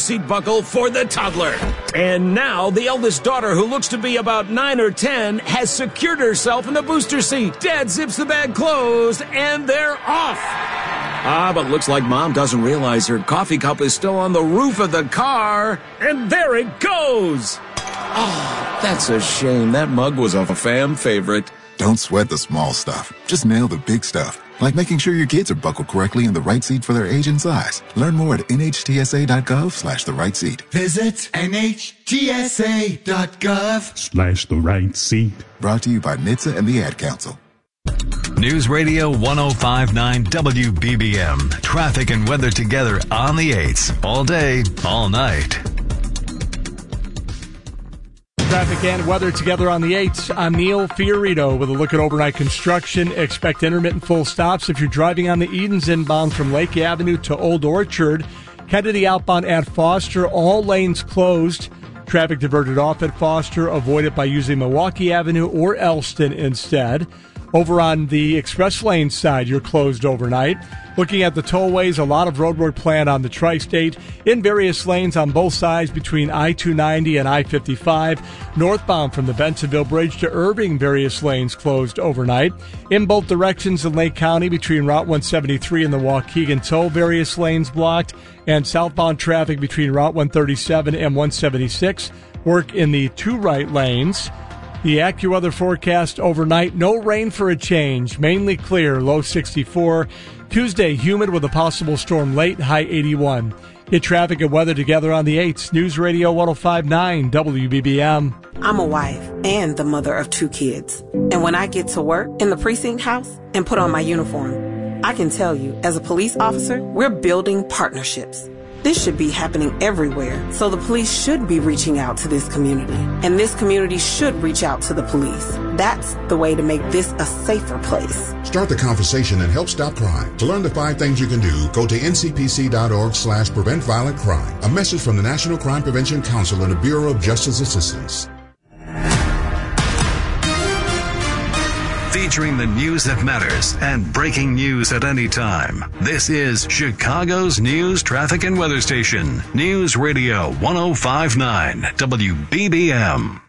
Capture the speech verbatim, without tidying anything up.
seat buckle for the toddler. And now the eldest daughter, who looks to be about nine or ten, has secured herself in the booster seat. Dad zips the bag closed, and they're off. Ah, but looks like Mom doesn't realize her coffee cup is still on the roof of the car. And there it goes. Oh, that's a shame. That mug was a fan favorite. Don't sweat the small stuff. Just nail the big stuff. Like making sure your kids are buckled correctly in the right seat for their age and size. Learn more at nhtsa.gov slash the right seat. Visit nhtsa.gov slash the right seat. Brought to you by N H T S A and the Ad Council. News Radio one oh five point nine W B B M. Traffic and weather together on the eights. All day, all night. Traffic and weather together on the eights. I'm Neil Fiorito with a look at overnight construction. Expect intermittent full stops if you're driving on the Edens inbound from Lake Avenue to Old Orchard. Kennedy outbound at Foster, all lanes closed. Traffic diverted off at Foster. Avoid it by using Milwaukee Avenue or Elston instead. Over on the express lane side, you're closed overnight. Looking at the tollways, a lot of road work planned on the Tri-State in various lanes on both sides between I two ninety and I fifty-five. Northbound from the Bensonville Bridge to Irving, various lanes closed overnight. In both directions in Lake County between Route one seventy-three and the Waukegan Toll, various lanes blocked. And southbound traffic between Route one thirty-seven and one seventy-six. Work in the two right lanes. The AccuWeather forecast overnight, no rain for a change. Mainly clear, low sixty-four. Tuesday, humid with a possible storm late, high eighty-one. Get traffic and weather together on the eights. News Radio one oh five point nine W B B M. I'm a wife and the mother of two kids. And when I get to work in the precinct house and put on my uniform, I can tell you, as a police officer, we're building partnerships. This should be happening everywhere, so the police should be reaching out to this community, and this community should reach out to the police. That's the way to make this a safer place. Start the conversation and help stop crime. To learn the five things you can do, go to ncpc.org slash prevent violent crime. A message from the National Crime Prevention Council and the Bureau of Justice Assistance. Featuring the news that matters and breaking news at any time. This is Chicago's news, traffic, and weather station. News Radio one oh five point nine W B B M.